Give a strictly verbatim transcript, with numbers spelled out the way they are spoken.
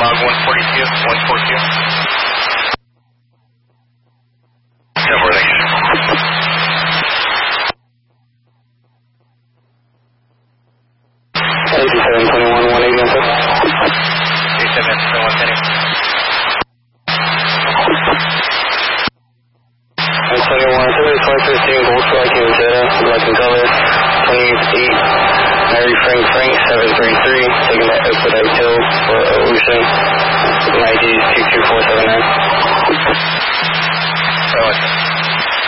log one forty-two, one forty-two. ten four, thank you. eighty-seven twenty-one, one eighty, sir. eighty-seven twenty-one, ten. twenty-one, twenty fifteen, Volkswagen Jetta, black in color, twenty-eight, Mary Frank Frank, seven three three, taking that Expedite Hill for Ocean, I D two two four seven nine. Oh,